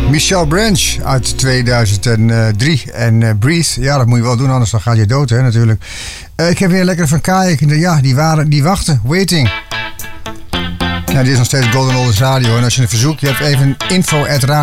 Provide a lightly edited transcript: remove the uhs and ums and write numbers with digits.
Michelle Branch uit 2003 en Breathe. Ja, dat moet je wel doen, anders dan ga je dood, hè, natuurlijk. Ik heb weer lekker van Kayak. Ja, die wachten. Waiting. Nou, dit is nog steeds Golden Oldies Radio. En als je een verzoekje hebt, even info@